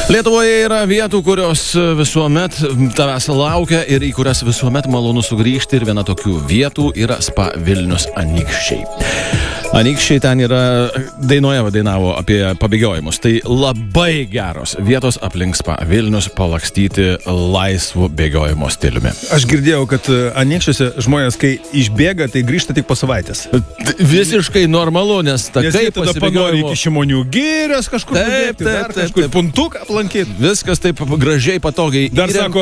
Lietuvoje yra vietų, kurios visuomet tavęs laukia ir į kurias visuomet malonu sugrįžti, ir viena tokių vietų yra Spa Vilnius Anykščiai. Anykščiai ten yra, dainavo apie pabėgiojimus. Tai labai geros vietos aplink Spa Vilnius palakstyti laisvu bėgiojimo stiliumi. Aš girdėjau, kad Anykščiuose žmonės, kai išbėga, tai grįžta tik po savaitės. Visiškai normalu, nes takai pasibėgiojimo iki Šimonių girios kažkur taip, kažkur puntuką aplankyti. Viskas taip gražiai, patogiai. Dar sako,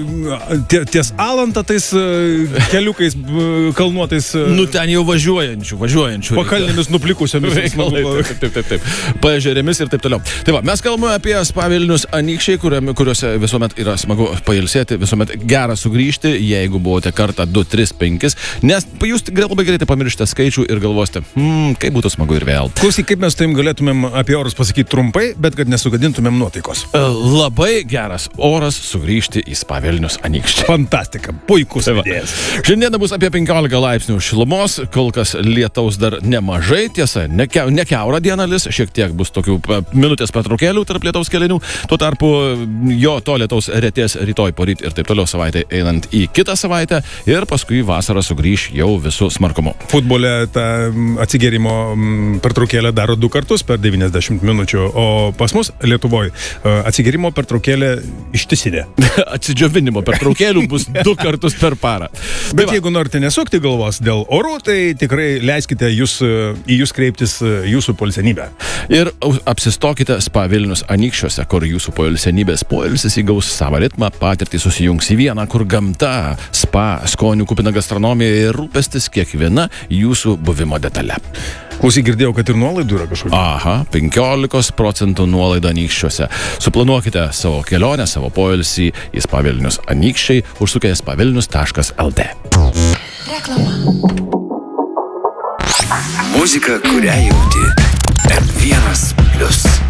ties Alanta tais keliukais kalnuotais. Nu ten jau važiuojančių. Pakalnėmis nuplikusiomis. Taip. Paežerėmis ir taip toliau. Tai va, mes kalbame apie Spa Vilnius Anykščiai, kuriuose visuomet yra smagu pailsėti, visuomet gera sugrįžti, jeigu buvote kartą 2, 3, 5, nes jūs labai greitai pamiršite skaičių ir galvosite, kaip būtų smagu ir vėl. Klausyk, kaip mes taim galėtumėm apie orus pasakyti trumpai, bet kad nesugadintumėm nuotaikos. Labai geras oras sugrįžti į Spa Vilnius Anykščiai. Fantastika, puikus idėjas. Šiandien bus apie 15 laipsnių šilumos, kol kas lietaus dar nemažai, tiesa, ne kiaurą dieną lis, šiek tiek bus tokių minutės pertraukėlių tarp lietaus kelinių, tuo tarpu to lietaus retės rytoj poryt ir taip toliau savaitę einant į kitą savaitę ir paskui vasarą sugrįš jau visų smarkumu. Futbole tą atsigėrimo pertraukėlę daro 2 kartus per 90 minučių, o pas mus Lietuvoje atsigėrimo pertraukėlė ištisinė. Atsidžiovinimo pertraukėlių bus 2 kartus per parą. Bet jeigu norite nesukti galvos dėl orų, tai tikrai leiskite į jūs kreiptis jūsų poilsenybę. Ir apsistokite Spa Vilnius Anykščiuose, kur jūsų poilsenybės poilsis įgaus savo ritmą, patirtį susijungs į vieną, kur gamta, spa, skonių kupina gastronomija ir rūpestis kiekviena jūsų buvimo detale. Klausyk, girdėjau, kad ir nuolaidų yra kažkokia. Aha, 15% nuolaida Anykščiuose. Suplanuokite savo kelionę, savo poilsį į Spa Vilnius Anykščiai, užsukę spavilnius.lt. Reklama. Muzika, kurią jauti. M1+.